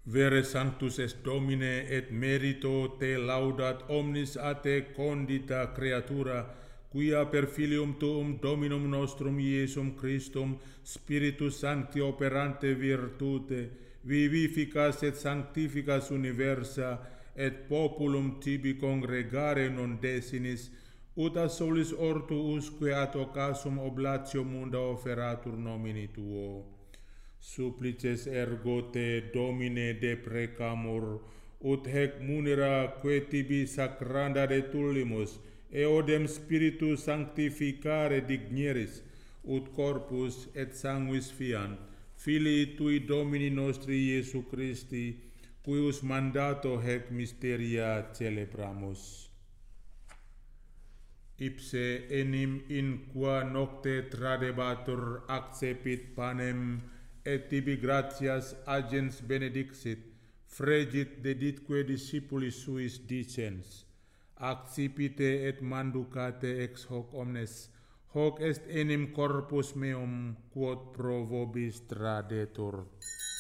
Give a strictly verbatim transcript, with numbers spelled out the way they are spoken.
Vere sanctus est Domine et merito te laudat omnis a te condita creatura, quia per filium tuum Dominum nostrum Iesum Christum Spiritus Sancti operante virtute vivificas et sanctificas universa et populum tibi congregare non desinis, ut a solis ortu usque ad occasum oblatio munda offeratur nomini tuo. Supplices ergo te Domine deprecamur, ut hec munera que tibi sacranda de tullimus, eodem Spiritus sanctificare dignieris, ut corpus et sanguis fiant, Filii tui Domini nostri Iesu Christi, cuius mandato hec mysteria celebramus. Ipse enim in qua nocte tradebatur accepit panem, et tibi gratias agens benedixit, fregit deditque discipulis suis dicens, accipite et manducate ex hoc omnes, hoc est enim corpus meum quod pro vobis tradetur.